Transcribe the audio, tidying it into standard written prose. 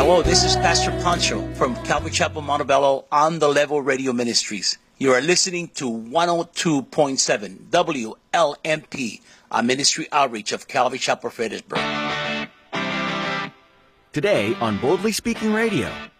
Hello, this is Pastor Pancho from Calvary Chapel Montebello on the Level Radio Ministries. You are listening to 102.7 WLMP, a ministry outreach of Calvary Chapel Fredericksburg. Today on Boldly Speaking Radio,